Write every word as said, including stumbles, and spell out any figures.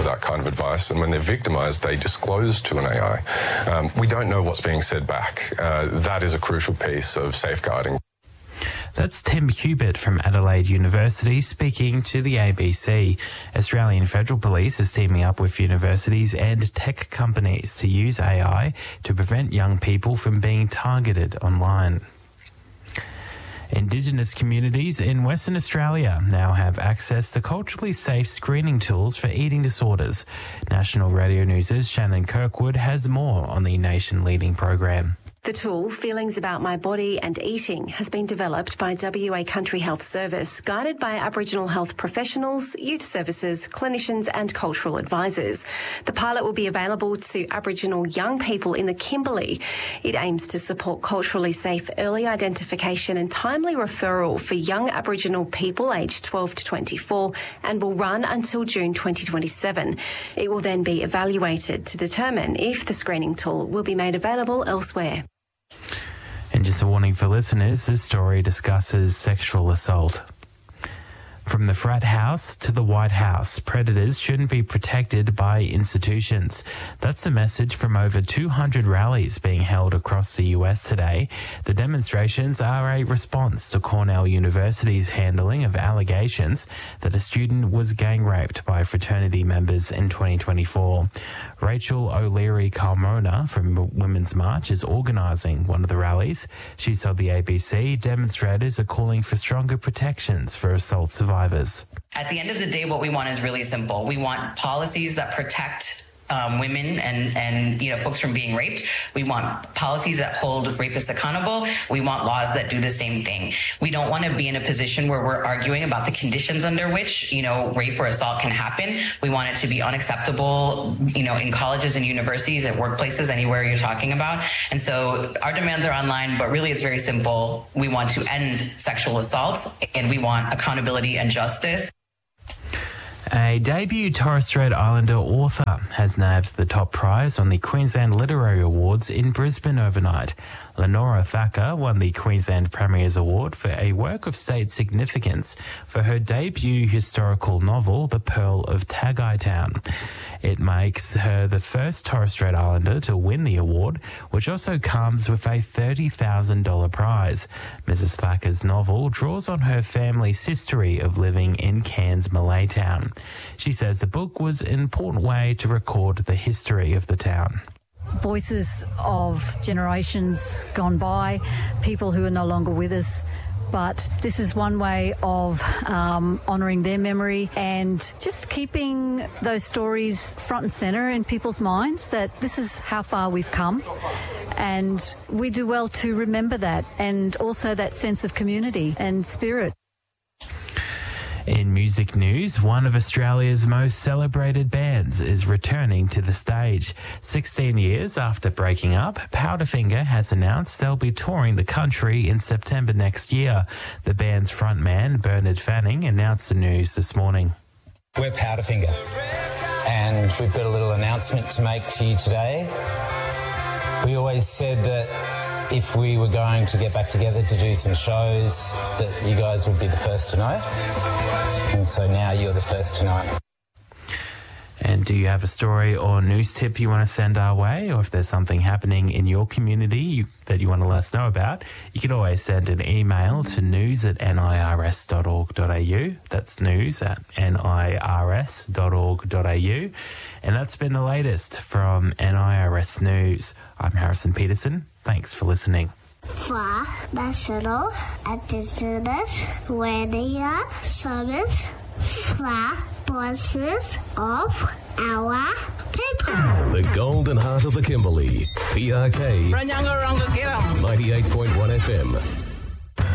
for that kind of advice, and when they're victimised, they disclose to an A I. Um, we don't know what's being said back. Uh, that is a crucial piece of safeguarding. That's Tim Cubitt from Adelaide University speaking to the A B C. Australian Federal Police is teaming up with universities and tech companies to use A I to prevent young people from being targeted online. Indigenous communities in Western Australia now have access to culturally safe screening tools for eating disorders. National Radio News' Shannon Kirkwood has more on the nation-leading program. The tool, Feelings About My Body and Eating, has been developed by W A Country Health Service, guided by Aboriginal health professionals, youth services, clinicians and cultural advisors. The pilot will be available to Aboriginal young people in the Kimberley. It aims to support culturally safe early identification and timely referral for young Aboriginal people aged twelve to twenty-four and will run until June twenty twenty-seven. It will then be evaluated to determine if the screening tool will be made available elsewhere. And just a warning for listeners, this story discusses sexual assault. From the frat house to the White House, predators shouldn't be protected by institutions. That's the message from over two hundred rallies being held across the U S today. The demonstrations are a response to Cornell University's handling of allegations that a student was gang raped by fraternity members in twenty twenty-four. Rachel O'Leary-Carmona from Women's March is organising one of the rallies. She told the A B C demonstrators are calling for stronger protections for assault survivors. At the end of the day, what we want is really simple. We want policies that protect Um, women and, and, you know, folks from being raped. We want policies that hold rapists accountable. We want laws that do the same thing. We don't want to be in a position where we're arguing about the conditions under which, you know, rape or assault can happen. We want it to be unacceptable, you know, in colleges and universities, at workplaces, anywhere you're talking about. And so our demands are online, but really it's very simple. We want to end sexual assaults and we want accountability and justice. A debut Torres Strait Islander author has nabbed the top prize on the Queensland Literary Awards in Brisbane overnight. Lenora Thacker won the Queensland Premier's Award for a work of state significance for her debut historical novel, The Pearl of Tagai Town. It makes her the first Torres Strait Islander to win the award, which also comes with a thirty thousand dollars prize. Missus Thacker's novel draws on her family's history of living in Cairns, Malay Town. She says the book was an important way to record the history of the town. Voices of generations gone by, people who are no longer with us, but this is one way of um, honouring their memory and just keeping those stories front and centre in people's minds, that this is how far we've come, and we do well to remember that, and also that sense of community and spirit. In music news, one of Australia's most celebrated bands is returning to the stage. sixteen years after breaking up, Powderfinger has announced they'll be touring the country in September next year. The band's frontman, Bernard Fanning, announced the news this morning. We're Powderfinger, and we've got a little announcement to make for you today. We always said that if we were going to get back together to do some shows, that you guys would be the first to know. And so now you're the first to know. And do you have a story or news tip you want to send our way, or if there's something happening in your community you, that you want to let us know about, you can always send an email to news at nirs dot org dot a u. That's news at nirs dot org dot a u. And that's been the latest from N I R S News. I'm Harrison Peterson. Thanks for listening. For National Indigenous Radio Service, for voices of our people. The Golden Heart of the Kimberley, P R K ninety-eight point one F M.